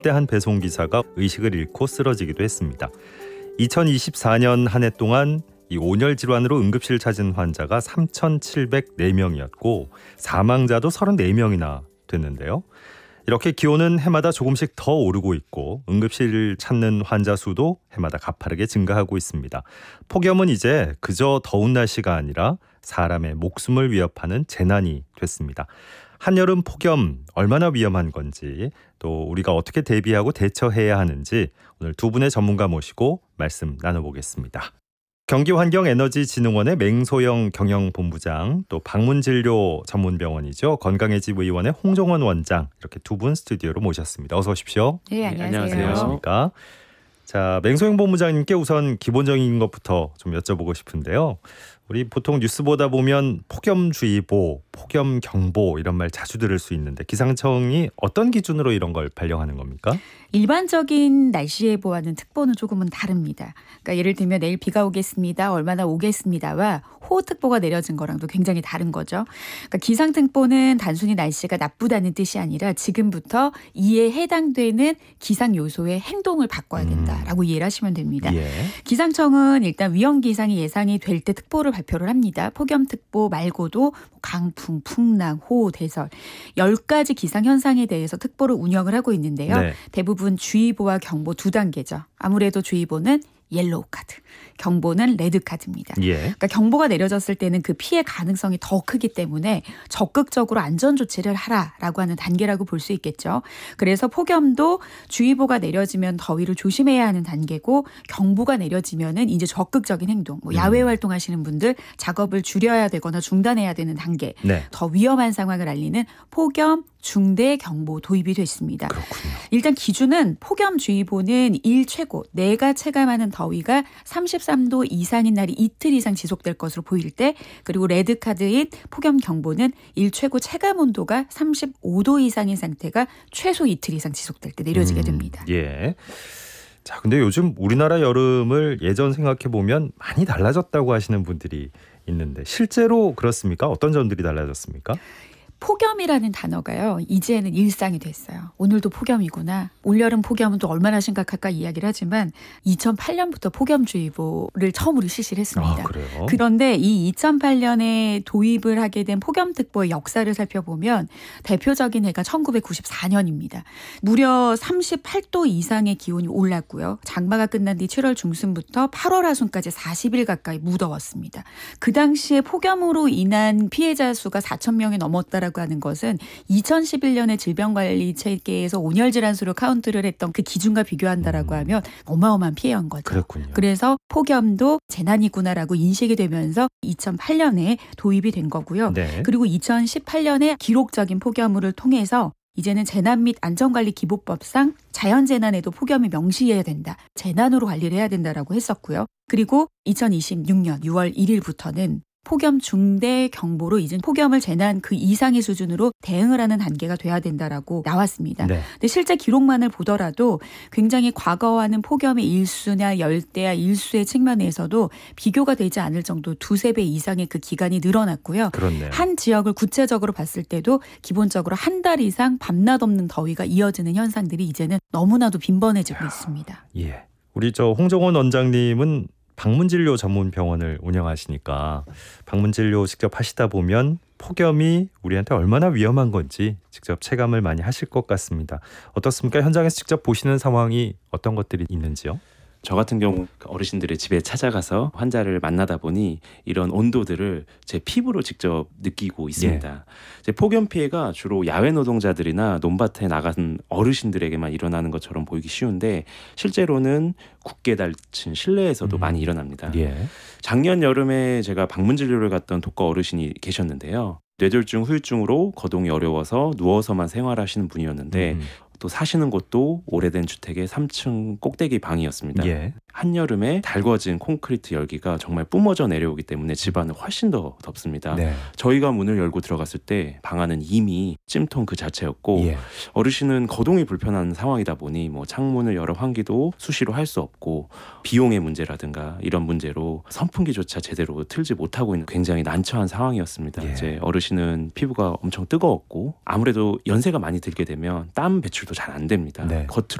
한 배송기사가 의식을 잃고 쓰러지기도 했습니다. 2024년 한 해 동안 이 온열 질환으로 응급실 찾은 환자가 3,704명이었고 사망자도 34명이나 됐는데요. 이렇게 기온은 해마다 조금씩 더 오르고 있고 응급실 찾는 환자 수도 해마다 가파르게 증가하고 있습니다. 폭염은 이제 그저 더운 날씨가 아니라 사람의 목숨을 위협하는 재난이 됐습니다. 한여름 폭염 얼마나 위험한 건지 또 우리가 어떻게 대비하고 대처해야 하는지 오늘 두 분의 전문가 모시고 말씀 나눠보겠습니다. 경기환경에너지진흥원의 맹소영 경영본부장, 또 방문진료 전문병원이죠. 건강의집 의원의 홍정원 원장, 이렇게 두 분 스튜디오로 모셨습니다. 어서 오십시오. 네, 안녕하세요. 안녕하십니까. 자, 맹소영 본부장님께 우선 기본적인 것부터 좀 여쭤보고 싶은데요. 우리 보통 뉴스 보다 보면 폭염주의보, 폭염경보 이런 말 자주 들을 수 있는데 기상청이 어떤 기준으로 이런 걸 발령하는 겁니까? 일반적인 날씨 예보와는 특보는 조금은 다릅니다. 그러니까 예를 들면 내일 비가 오겠습니다. 얼마나 오겠습니다와 호우특보가 내려진 거랑도 굉장히 다른 거죠. 그러니까 기상특보는 단순히 날씨가 나쁘다는 뜻이 아니라 지금부터 이에 해당되는 기상 요소의 행동을 바꿔야 된다라고 이해를 하시면 됩니다. 예. 기상청은 일단 위험기상이 예상이 될 때 특보를 발표를 합니다. 폭염특보 말고도 강풍, 풍랑, 호우, 대설 10가지 기상현상에 대해서 특보를 운영을 하고 있는데요. 네. 대부분 주의보와 경보 두 단계죠. 아무래도 주의보는 옐로우 카드, 경보는 레드 카드입니다. 예. 그러니까 경보가 내려졌을 때는 그 피해 가능성이 더 크기 때문에 적극적으로 안전 조치를 하라라고 하는 단계라고 볼 수 있겠죠. 그래서 폭염도 주의보가 내려지면 더위를 조심해야 하는 단계고 경보가 내려지면은 이제 적극적인 행동, 야외 활동하시는 분들 작업을 줄여야 되거나 중단해야 되는 단계, 네. 더 위험한 상황을 알리는 폭염 중대 경보 도입이 됐습니다. 그렇군요. 일단 기준은 폭염주의보는 일 최고 내가 체감하는 더위가 33도 이상인 날이 이틀 이상 지속될 것으로 보일 때, 그리고 레드카드인 폭염경보는 일 최고 체감 온도가 35도 이상인 상태가 최소 이틀 이상 지속될 때 내려지게 됩니다. 예. 자, 근데 요즘 우리나라 여름을 예전 생각해 보면 많이 달라졌다고 하시는 분들이 있는데 실제로 그렇습니까? 어떤 점들이 달라졌습니까? 폭염이라는 단어가요, 이제는 일상이 됐어요. 오늘도 폭염이구나. 올여름 폭염은 또 얼마나 심각할까 이야기를 하지만 2008년부터 폭염주의보를 처음으로 실시를 했습니다. 아, 그래요? 그런데 이 2008년에 도입을 하게 된 폭염특보의 역사를 살펴보면 대표적인 해가 1994년입니다. 무려 38도 이상의 기온이 올랐고요. 장마가 끝난 뒤 7월 중순부터 8월 하순까지 40일 가까이 무더웠습니다. 그 당시에 폭염으로 인한 피해자 수가 4천 명이 넘었다라고 하는 것은 2011년에 질병관리체계에서 온열질환수로 카운트를 했던 그 기준과 비교한다라고 하면 어마어마한 피해인 거죠. 그렇군요. 그래서 폭염도 재난이구나라고 인식이 되면서 2008년에 도입이 된 거고요. 네. 그리고 2018년에 기록적인 폭염을 통해서 이제는 재난 및 안전관리기본법상 자연재난에도 폭염이 명시해야 된다. 재난으로 관리를 해야 된다라고 했었고요. 그리고 2026년 6월 1일부터는 폭염 중대 경보로 이제 폭염을 재난 그 이상의 수준으로 대응을 하는 단계가 돼야 된다라고 나왔습니다. 네. 근데 실제 기록만을 보더라도 굉장히 과거와는 폭염의 일수나 열대야 일수의 측면에서도 비교가 되지 않을 정도 2-3배 이상의 그 기간이 늘어났고요. 그렇네요. 한 지역을 구체적으로 봤을 때도 기본적으로 한 달 이상 밤낮 없는 더위가 이어지는 현상들이 이제는 너무나도 빈번해지고 있습니다. 예. 우리 홍정원 원장님은 방문진료 전문 병원을 운영하시니까 방문진료 직접 하시다 보면 폭염이 우리한테 얼마나 위험한 건지 직접 체감을 많이 하실 것 같습니다. 어떻습니까? 현장에서 직접 보시는 상황이 어떤 것들이 있는지요? 저 같은 경우 어르신들의 집에 찾아가서 환자를 만나다 보니 이런 온도들을 제 피부로 직접 느끼고 있습니다. 제 폭염 피해가 주로 야외 노동자들이나 논밭에 나간 어르신들에게만 일어나는 것처럼 보이기 쉬운데 실제로는 굳게 닳친 실내에서도 많이 일어납니다. 예. 작년 여름에 제가 방문진료를 갔던 독거 어르신이 계셨는데요. 뇌졸중, 후유증으로 거동이 어려워서 누워서만 생활하시는 분이었는데 또 사시는 곳도 오래된 주택의 3층 꼭대기 방이었습니다. 예. 한여름에 달궈진 콘크리트 열기가 정말 뿜어져 내려오기 때문에 집안은 훨씬 더 덥습니다. 네. 저희가 문을 열고 들어갔을 때 방 안은 이미 찜통 그 자체였고 예. 어르신은 거동이 불편한 상황이다 보니 뭐 창문을 열어 환기도 수시로 할 수 없고 비용의 문제라든가 이런 문제로 선풍기조차 제대로 틀지 못하고 있는 굉장히 난처한 상황이었습니다. 예. 이제 어르신은 피부가 엄청 뜨거웠고 아무래도 연세가 많이 들게 되면 땀 배출도 잘 안 됩니다. 네. 겉으로